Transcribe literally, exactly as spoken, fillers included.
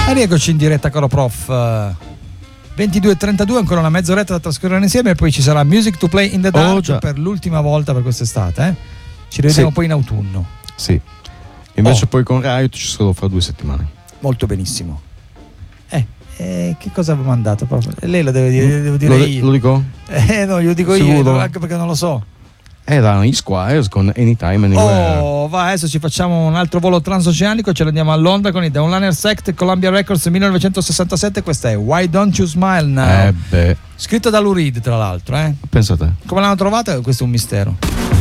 E rieccoci in diretta, caro prof. ventidue e trentadue, ancora una mezz'oretta da trascorrere insieme e poi ci sarà Music to Play in the Dark oh, per l'ultima volta per quest'estate. Eh? Ci rivediamo sì. poi in autunno. Sì. Invece oh. poi con Riot ci sarò fra due settimane. Molto benissimo. Eh, eh che cosa avevo mandato? Lei lo deve dire, devo dire lo, io. Lo dico? Eh no, glielo dico Sicuro? io, anche perché non lo so. Erano gli Squires con Anytime Anywhere. Oh, va, adesso ci facciamo un altro volo transoceanico, ce l'andiamo a Londra con i Downliner Sect, Columbia Records millenovecentosessantasette. Questa è Why Don't You Smile Now? Eh beh. Scritto da Lou Reed, tra l'altro, eh. Pensa a te. Come l'hanno trovata? Questo è un mistero.